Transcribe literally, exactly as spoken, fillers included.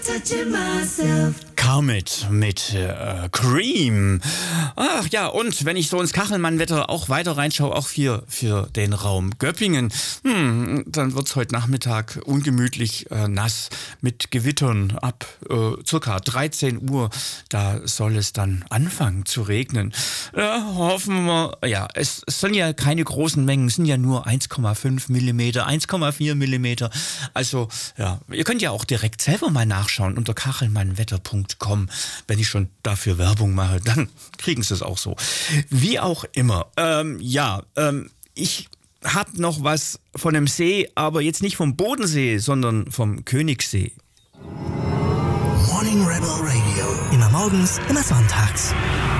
Carmit mit äh, Cream. Ach ja, und wenn ich so ins Kachelmann-Wetter auch weiter reinschaue, auch für, für den Raum Göppingen, hm, dann wird es heute Nachmittag ungemütlich äh, nass mit Gewittern ab äh, circa dreizehn Uhr. Da soll es dann anfangen zu regnen. Ja, hoffen wir, ja, es, es sind ja keine großen Mengen, es sind ja nur eins Komma fünf Millimeter, eins Komma vier Millimeter. Also, ja, ihr könnt ja auch direkt selber mal nachschauen unter kachelmannwetter punkt com. Wenn ich schon dafür Werbung mache, dann kriegen sie es auch so. Wie auch immer. Ähm, ja, ähm, ich habe noch was von einem See, aber jetzt nicht vom Bodensee, sondern vom Königssee. Morning Rebel Radio. Immer morgens, immer sonntags.